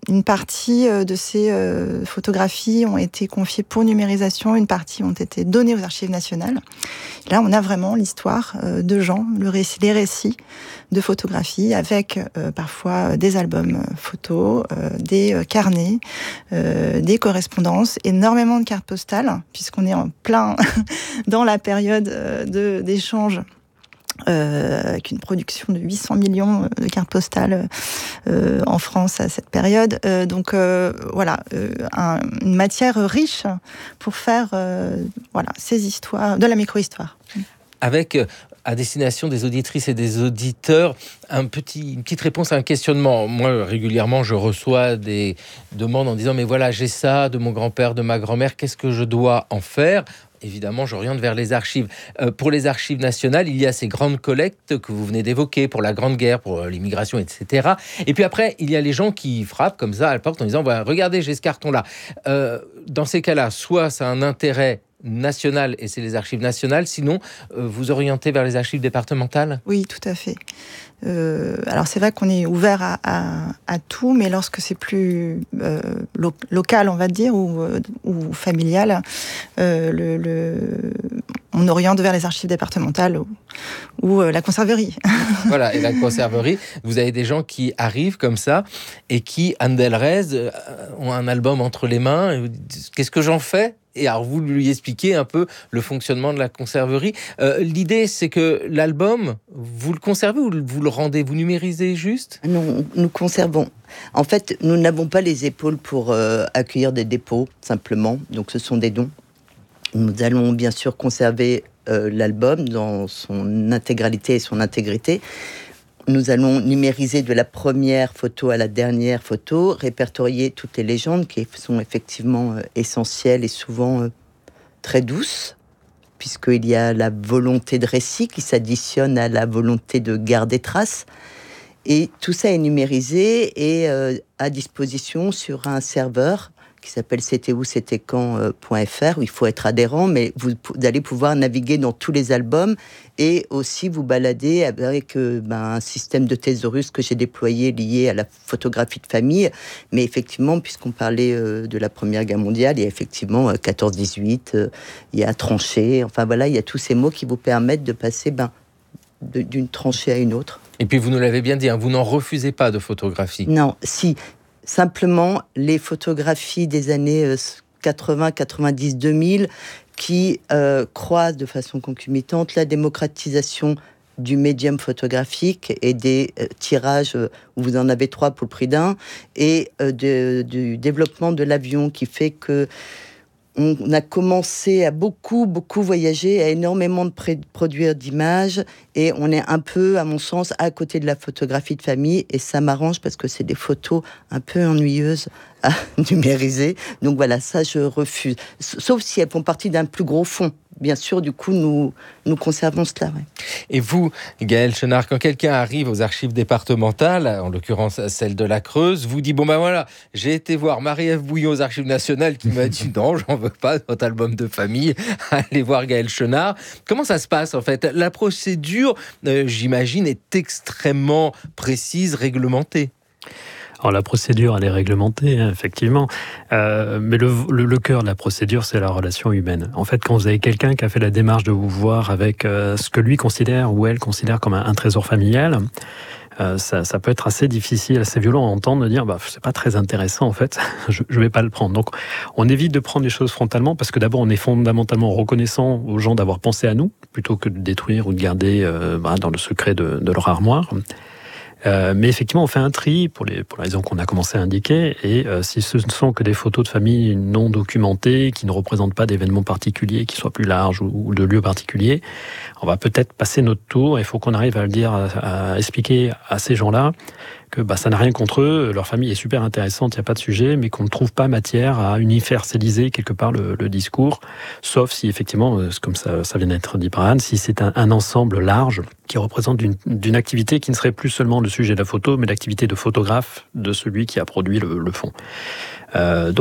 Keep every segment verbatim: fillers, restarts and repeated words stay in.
une partie de ces euh, photographies ont été confiées pour numérisation, une partie ont été données aux archives nationales. Là, on a vraiment l'histoire euh, de gens, le récit, les récits de photographies avec euh, parfois des albums photos, euh, des euh, carnets, euh, des correspondances, énormément de cartes postales, puisqu'on est en plein dans la période euh, de, d'échange. Euh, avec une production de huit cents millions de cartes postales euh, en France à cette période. Euh, donc euh, voilà, euh, un, une matière riche pour faire euh, voilà, ces histoires, de la micro-histoire. Avec, à destination des auditrices et des auditeurs, un petit, une petite réponse à un questionnement. Moi, régulièrement, je reçois des demandes en disant « Mais voilà, j'ai ça de mon grand-père, de ma grand-mère, qu'est-ce que je dois en faire ?» Évidemment, j'oriente vers les archives. Euh, pour les archives nationales, il y a ces grandes collectes que vous venez d'évoquer pour la Grande Guerre, pour l'immigration, et cetera. Et puis après, il y a les gens qui frappent comme ça à la porte en disant bah, « Regardez, j'ai ce carton-là. Euh, » Dans ces cas-là, soit ça a un intérêt national et c'est les archives nationales, sinon euh, vous orientez vers les archives départementales ? Oui, tout à fait. Euh, alors c'est vrai qu'on est ouvert à, à, à tout, mais lorsque c'est plus euh, lo- local, on va dire, ou, ou familial, euh, le, le, on oriente vers les archives départementales ou, ou euh, la conserverie. Voilà, et la conserverie, vous avez des gens qui arrivent comme ça et qui, Anne Delrez, ont un album entre les mains. Et vous dites, qu'est-ce que j'en fais ? Et alors, vous lui expliquez un peu le fonctionnement de la conserverie. Euh, l'idée, c'est que l'album, vous le conservez ou vous le rendez, vous numérisez juste ? Non, nous conservons. En fait, nous n'avons pas les épaules pour euh, accueillir des dépôts, simplement. Donc, ce sont des dons. Nous allons bien sûr conserver euh, l'album dans son intégralité et son intégrité. Nous allons numériser de la première photo à la dernière photo, répertorier toutes les légendes qui sont effectivement euh, essentielles et souvent euh, très douces, puisqu'il y a la volonté de récit qui s'additionne à la volonté de garder trace. Et tout ça est numérisé et euh, à disposition sur un serveur qui s'appelle c'était où c'était quand point f r, où il faut être adhérent, mais vous, vous allez pouvoir naviguer dans tous les albums et aussi vous balader avec euh, ben, un système de thésaurus que j'ai déployé lié à la photographie de famille. Mais effectivement, puisqu'on parlait euh, de la Première Guerre mondiale, il y a effectivement euh, quatorze dix-huit, euh, il y a tranchée, enfin voilà, il y a tous ces mots qui vous permettent de passer ben, de, d'une tranchée à une autre. Et puis vous nous l'avez bien dit, hein, vous n'en refusez pas de photographie. Non, si... Simplement, les photographies des années quatre-vingts, quatre-vingt-dix, deux mille qui euh, croisent de façon concomitante la démocratisation du médium photographique et des euh, tirages euh, où vous en avez trois pour le prix d'un et euh, de, du développement de l'avion qui fait que on a commencé à beaucoup, beaucoup voyager, à énormément de pré- produire d'images, et on est un peu, à mon sens, à côté de la photographie de famille, et ça m'arrange parce que c'est des photos un peu ennuyeuses à numériser. Donc voilà, ça je refuse. Sauf si elles font partie d'un plus gros fond. Bien sûr, du coup, nous, nous conservons cela. Ouais. Et vous, Gaëlle Chenard, quand quelqu'un arrive aux archives départementales, en l'occurrence celle de la Creuse, vous dit, bon ben voilà, j'ai été voir Marie-Ève Bouillon aux archives nationales qui m'a dit, non, j'en veux pas de votre album de famille, allez voir Gaëlle Chenard. Comment ça se passe en fait ? La procédure, euh, j'imagine, est extrêmement précise, réglementée. Alors la procédure, elle est réglementée, hein, effectivement, euh, mais le, le, le cœur de la procédure, c'est la relation humaine. En fait, quand vous avez quelqu'un qui a fait la démarche de vous voir avec euh, ce que lui considère ou elle considère comme un, un trésor familial, euh, ça, ça peut être assez difficile, assez violent à entendre, de dire bah, c'est pas très intéressant en fait, je, je vais pas le prendre. Donc on évite de prendre les choses frontalement parce que d'abord on est fondamentalement reconnaissant aux gens d'avoir pensé à nous plutôt que de détruire ou de garder euh, bah, dans le secret de, de leur armoire. Euh, mais effectivement, on fait un tri pour les, pour les raisons qu'on a commencé à indiquer. Et euh, si ce ne sont que des photos de famille non documentées, qui ne représentent pas d'événements particuliers, qui soient plus larges ou, ou de lieux particuliers, on va peut-être passer notre tour. Il faut qu'on arrive à le dire, à, à expliquer à ces gens-là que bah, ça n'a rien contre eux, leur famille est super intéressante, il n'y a pas de sujet, mais qu'on ne trouve pas matière à universaliser quelque part le, le discours, sauf si effectivement, comme ça, ça vient d'être dit par Anne, si c'est un, un ensemble large qui représente d'une, d'une activité qui ne serait plus seulement le sujet de la photo, mais l'activité de photographe de celui qui a produit le, le fond. Euh, donc,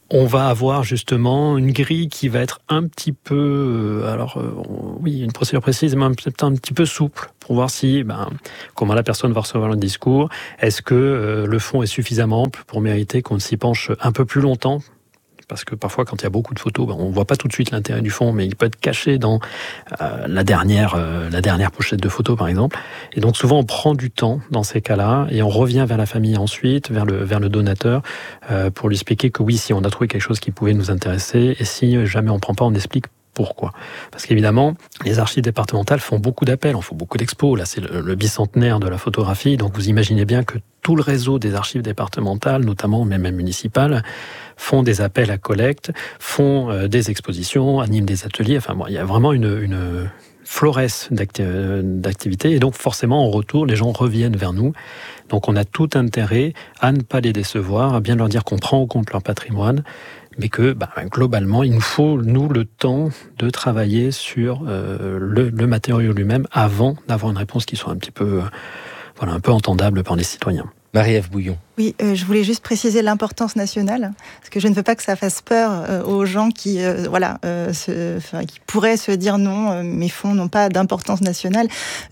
on va avoir justement une grille qui va être un petit peu, euh, alors euh, oui, une procédure précise, mais peut-être un petit peu souple pour voir si, ben, comment la personne va recevoir le discours. Est-ce que euh, le fond est suffisamment ample pour mériter qu'on s'y penche un peu plus longtemps ? Parce que parfois, quand il y a beaucoup de photos, ben, on ne voit pas tout de suite l'intérêt du fond, mais il peut être caché dans euh, la dernière, euh, la dernière pochette de photos, par exemple. Et donc, souvent, on prend du temps dans ces cas-là, et on revient vers la famille ensuite, vers le, vers le donateur, euh, pour lui expliquer que oui, si on a trouvé quelque chose qui pouvait nous intéresser, et si jamais on ne prend pas, on explique pourquoi. Parce qu'évidemment, les archives départementales font beaucoup d'appels, on fait beaucoup d'expos. Là, c'est le, le bicentenaire de la photographie, donc vous imaginez bien que tout le réseau des archives départementales, notamment mais même municipales, font des appels à collecte, font euh, des expositions, animent des ateliers. Enfin, bon, il y a vraiment une, une florès d'acti- d'activités. Et donc, forcément, en retour, les gens reviennent vers nous. Donc, on a tout intérêt à ne pas les décevoir, à bien leur dire qu'on prend en compte leur patrimoine, mais que bah, globalement, il nous faut, nous, le temps de travailler sur euh, le, le matériau lui-même avant d'avoir une réponse qui soit un petit peu, euh, voilà, un peu entendable par les citoyens. Marie-Ève Bouillon. Oui, euh, je voulais juste préciser l'importance nationale, parce que je ne veux pas que ça fasse peur euh, aux gens qui, euh, voilà, euh, se, enfin, qui pourraient se dire non, euh, mes fonds n'ont pas d'importance nationale.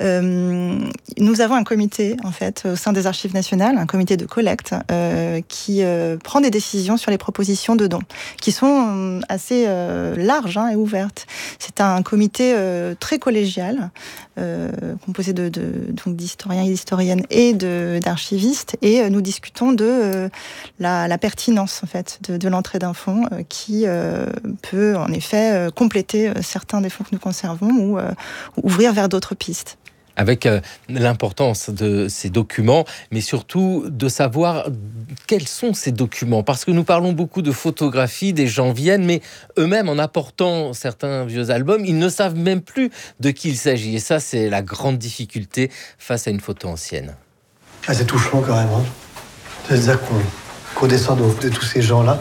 Euh, nous avons un comité, en fait, au sein des Archives nationales, un comité de collecte euh, qui euh, prend des décisions sur les propositions de dons, qui sont assez euh, larges hein, et ouvertes. C'est un comité euh, très collégial, euh, composé de, de, donc d'historiens et d'historiennes et de, d'archivistes, et euh, nous discutons de euh, la, la pertinence en fait de, de l'entrée d'un fonds euh, qui euh, peut en effet euh, compléter euh, certains des fonds que nous conservons ou euh, ouvrir vers d'autres pistes. Avec euh, l'importance de ces documents, mais surtout de savoir quels sont ces documents. Parce que nous parlons beaucoup de photographie, des gens viennent, mais eux-mêmes, en apportant certains vieux albums, ils ne savent même plus de qui il s'agit. Et ça, c'est la grande difficulté face à une photo ancienne. Ah, c'est touchant quand même. Hein. C'est-à-dire qu'on, qu'on descend de, de tous ces gens-là.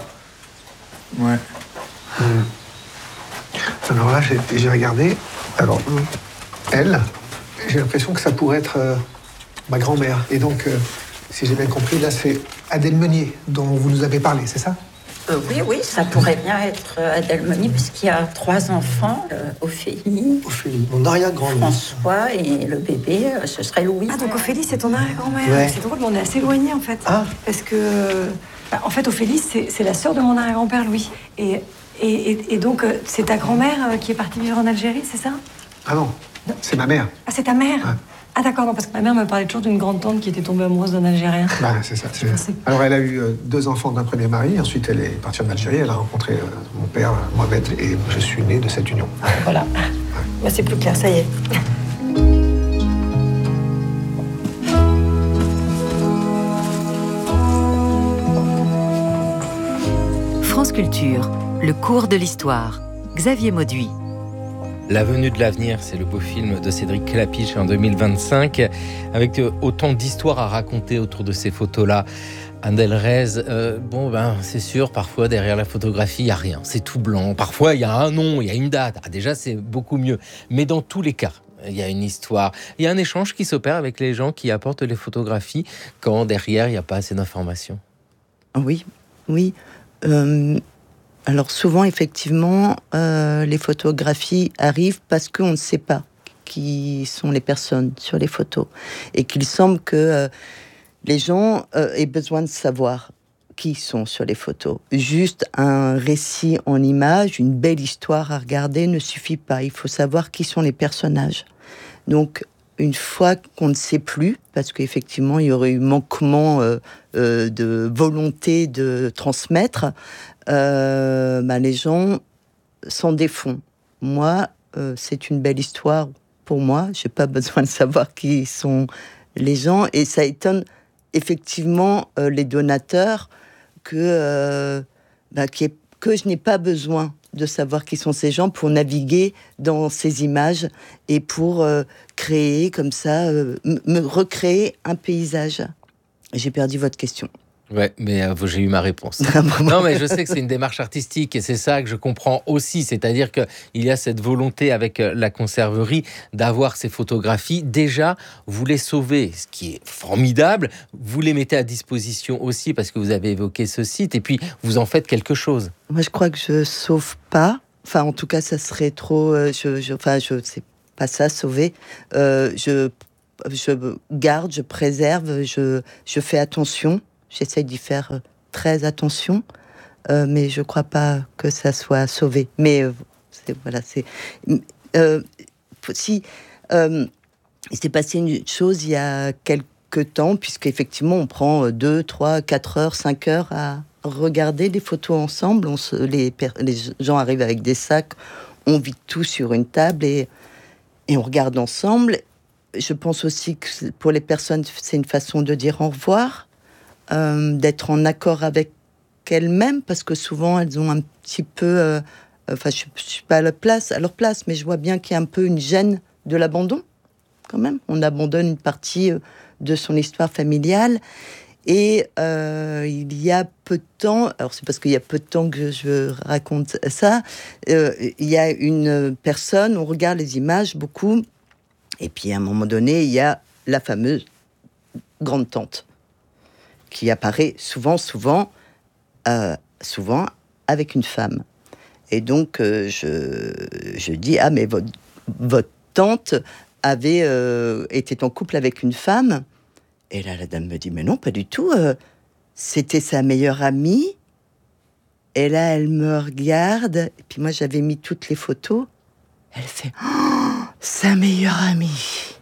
Ouais. Hum. Alors là, j'ai, j'ai regardé. Alors, elle, j'ai l'impression que ça pourrait être euh, ma grand-mère. Et donc, euh, si j'ai bien compris, là, c'est Adèle Meunier dont vous nous avez parlé, c'est ça ? Euh, oui, oui, ça pourrait bien être Adèle Meunier, puisqu'il y a trois enfants, euh, Ophélie, Ophélie, mon arrière-grand-mère. François et le bébé, euh, ce serait Louis. Ah, donc Ophélie, c'est ton arrière-grand-mère. Ouais. C'est drôle, mais on est assez éloignés, en fait. Ah. Parce que, bah, en fait, Ophélie, c'est, c'est la sœur de mon arrière-grand-père, Louis. Et, et, et, et donc, euh, c'est ta grand-mère euh, qui est partie vivre en Algérie, c'est ça ? Ah non, c'est ma mère. Ah, c'est ta mère ? Ouais. Ah d'accord, non, parce que ma mère me parlait toujours d'une grande tante qui était tombée amoureuse d'un Algérien. Bah, c'est ça. C'est... pensais... Alors, elle a eu euh, deux enfants d'un premier mari. Ensuite, elle est partie en Algérie. Elle a rencontré euh, mon père, euh, Mohamed, et je suis né de cette union. Voilà. Ouais. Bah, c'est plus clair, ça y est. France Culture, le cours de l'histoire. Xavier Mauduit. La venue de l'avenir, c'est le beau film de Cédric Klapisch en deux mille vingt-cinq, avec autant d'histoires à raconter autour de ces photos-là. Anne Delrez, euh, bon ben c'est sûr, parfois derrière la photographie, il n'y a rien, c'est tout blanc. Parfois, il y a un nom, il y a une date. Ah, déjà, c'est beaucoup mieux. Mais dans tous les cas, il y a une histoire. Il y a un échange qui s'opère avec les gens qui apportent les photographies quand derrière, il n'y a pas assez d'informations. Oui, oui. Euh... Alors souvent, effectivement, euh, les photographies arrivent parce qu'on ne sait pas qui sont les personnes sur les photos. Et qu'il semble que euh, les gens euh, aient besoin de savoir qui sont sur les photos. Juste un récit en images, une belle histoire à regarder ne suffit pas. Il faut savoir qui sont les personnages. Donc, une fois qu'on ne sait plus, parce qu'effectivement, il y aurait eu manquement euh, euh, de volonté de transmettre, Euh, bah, les gens s'en défont. Moi, euh, c'est une belle histoire pour moi. J'ai pas besoin de savoir qui sont les gens, et ça étonne effectivement euh, les donateurs que euh, bah, que je n'ai pas besoin de savoir qui sont ces gens pour naviguer dans ces images et pour euh, créer comme ça, euh, me recréer un paysage. J'ai perdu votre question. Ouais, mais euh, j'ai eu ma réponse. Non, mais je sais que c'est une démarche artistique et c'est ça que je comprends aussi. C'est-à-dire qu'il y a cette volonté avec la conserverie d'avoir ces photographies. Déjà, vous les sauvez, ce qui est formidable. Vous les mettez à disposition aussi parce que vous avez évoqué ce site et puis vous en faites quelque chose. Moi, je crois que je sauve pas. Enfin, en tout cas, ça serait trop. Euh, je, je, enfin, je sais pas ça, sauver. Euh, je, je garde, je préserve, je, je fais attention. J'essaye d'y faire très attention, euh, mais je ne crois pas que ça soit sauvé. Mais euh, c'est, voilà, c'est euh, si euh, il s'est passé une chose il y a quelques temps, puisqu'effectivement on prend deux, trois, quatre heures, cinq heures à regarder des photos ensemble. On se, les, les gens arrivent avec des sacs, on vide tout sur une table et, et on regarde ensemble. Je pense aussi que pour les personnes, c'est une façon de dire au revoir. Euh, d'être en accord avec elles-mêmes, parce que souvent elles ont un petit peu, euh, enfin je, je suis pas à leur place, à leur place, mais je vois bien qu'il y a un peu une gêne de l'abandon, quand même. On abandonne une partie de son histoire familiale, et euh, il y a peu de temps, alors c'est parce qu'il y a peu de temps que je raconte ça, euh, il y a une personne, on regarde les images beaucoup, et puis à un moment donné, il y a la fameuse grande-tante, qui apparaît souvent, souvent, euh, souvent avec une femme. Et donc, euh, je, je dis, ah, mais votre, votre tante avait, euh, était en couple avec une femme. Et là, la dame me dit, mais non, pas du tout. Euh, c'était sa meilleure amie. Et là, elle me regarde. Et puis moi, j'avais mis toutes les photos. Elle fait, oh, sa meilleure amie.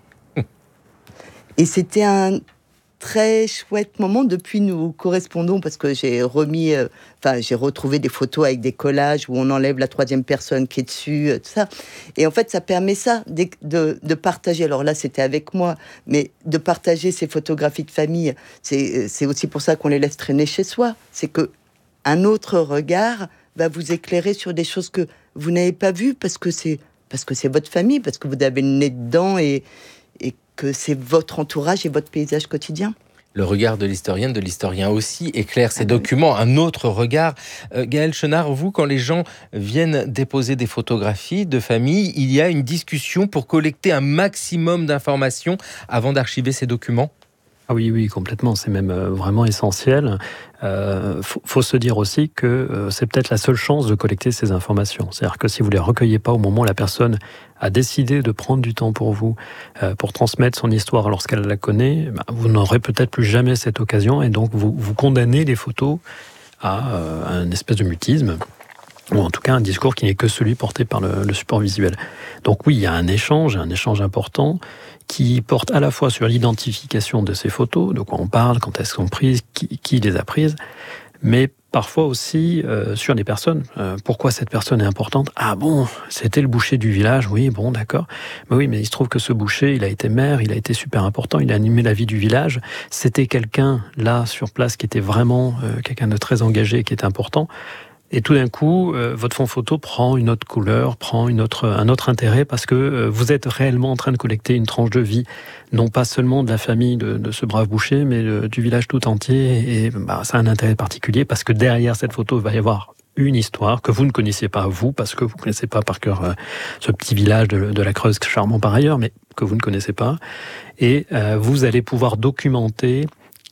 Et c'était un très chouette moment. Depuis, nous correspondons parce que j'ai remis, euh, enfin, j'ai retrouvé des photos avec des collages où on enlève la troisième personne qui est dessus, euh, tout ça. Et en fait, ça permet ça, de, de, de partager. Alors là, c'était avec moi, mais de partager ces photographies de famille, c'est, c'est aussi pour ça qu'on les laisse traîner chez soi. C'est que un autre regard va vous éclairer sur des choses que vous n'avez pas vues parce que c'est, parce que c'est votre famille, parce que vous avez le nez dedans et, et que c'est votre entourage et votre paysage quotidien. Le regard de l'historienne, de l'historien aussi, éclaire ces documents, un autre regard. Euh, Gaëlle Chenard, vous, quand les gens viennent déposer des photographies de famille, il y a une discussion pour collecter un maximum d'informations avant d'archiver ces documents ? Ah oui, oui, complètement. C'est même euh, vraiment essentiel. Euh, faut, faut se dire aussi que euh, c'est peut-être la seule chance de collecter ces informations. C'est-à-dire que si vous les recueillez pas au moment où la personne a décidé de prendre du temps pour vous, euh, pour transmettre son histoire lorsqu'elle la connaît, bah, vous n'aurez peut-être plus jamais cette occasion et donc vous, vous condamnez les photos à, euh, à une espèce de mutisme, ou en tout cas un discours qui n'est que celui porté par le, le support visuel. Donc oui, il y a un échange, un échange important, qui porte à la fois sur l'identification de ces photos, de quoi on parle, quand elles sont prises, qui, qui les a prises, mais parfois aussi euh, sur les personnes. Euh, pourquoi cette personne est importante ? Ah bon, c'était le boucher du village, oui, bon, d'accord. Mais oui, mais il se trouve que ce boucher, il a été maire, il a été super important, il a animé la vie du village. C'était quelqu'un, là, sur place, qui était vraiment euh, quelqu'un de très engagé, qui était important. Et tout d'un coup, euh, votre fond photo prend une autre couleur, prend une autre, un autre intérêt, parce que euh, vous êtes réellement en train de collecter une tranche de vie, non pas seulement de la famille de, de ce brave boucher, mais de, du village tout entier. Et bah, ça a un intérêt particulier, parce que derrière cette photo, il va y avoir une histoire que vous ne connaissiez pas, vous, parce que vous ne connaissez pas par cœur euh, ce petit village de, de la Creuse, charmant par ailleurs, mais que vous ne connaissez pas. Et euh, vous allez pouvoir documenter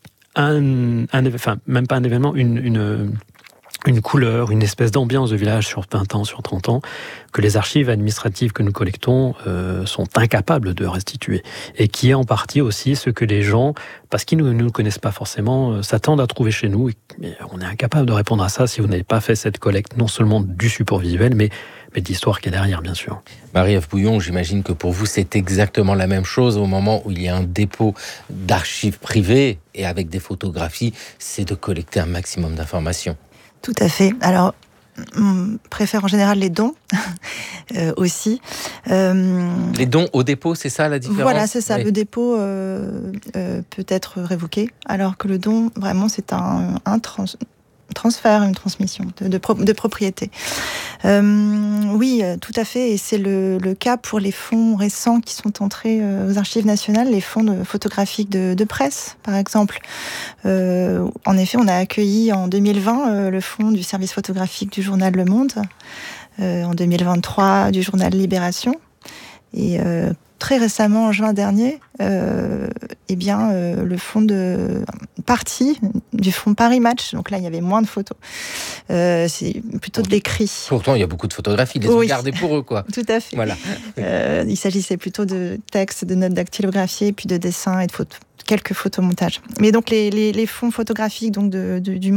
un, un enfin, même pas un événement, une... une une couleur, une espèce d'ambiance de village sur vingt ans, sur trente ans, que les archives administratives que nous collectons euh, sont incapables de restituer. Et qui est en partie aussi ce que les gens, parce qu'ils ne nous connaissent pas forcément, euh, s'attendent à trouver chez nous. Mais on est incapable de répondre à ça si vous n'avez pas fait cette collecte, non seulement du support visuel, mais, mais de l'histoire qui est derrière, bien sûr. Marie-Ève Bouillon, j'imagine que pour vous, c'est exactement la même chose au moment où il y a un dépôt d'archives privées et avec des photographies, c'est de collecter un maximum d'informations. Tout à fait. Alors, on préfère en général les dons euh, aussi. Euh, les dons au dépôt, c'est ça la différence ? Voilà, c'est ça. Oui. Le dépôt euh, euh, peut être révoqué, alors que le don, vraiment, c'est un, un trans... transfert, une transmission de, de, pro, de propriété. Euh, oui, tout à fait, et c'est le, le cas pour les fonds récents qui sont entrés euh, aux archives nationales, les fonds de, photographiques de, de presse, par exemple. Euh, en effet, on a accueilli en deux mille vingt euh, le fonds du service photographique du journal Le Monde, euh, en deux mille vingt-trois du journal Libération, et euh, très récemment, en juin dernier, euh, eh bien, euh, le fonds de partie du fonds Paris Match. Donc là, il y avait moins de photos. Euh, c'est plutôt de l'écrit. Pourtant, il y a beaucoup de photographies. Ils les oui. ont gardées pour eux, quoi. Tout à fait. Voilà. Euh, il s'agissait plutôt de textes, de notes dactylographiées, puis de dessins et de photos, quelques photomontages. Mais donc les, les, les fonds photographiques donc de, de, du